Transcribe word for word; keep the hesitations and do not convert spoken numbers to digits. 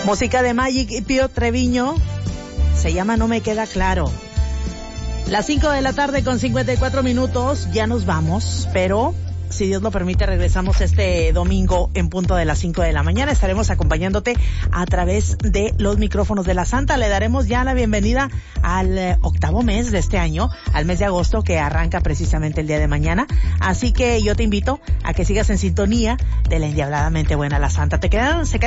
Música de Magic y Pío Treviño. Se llama No Me Queda Claro. Las cinco de la tarde con cincuenta y cuatro minutos. Ya nos vamos, pero si Dios lo permite, regresamos este domingo en punto de las cinco de la mañana. Estaremos acompañándote a través de los micrófonos de la Santa. Le daremos ya la bienvenida al eh, octavo mes de este año, al mes de agosto, que arranca precisamente el día de mañana. Así que yo te invito a que sigas en sintonía de la endiabladamente buena La Santa. Te quedan, se quedan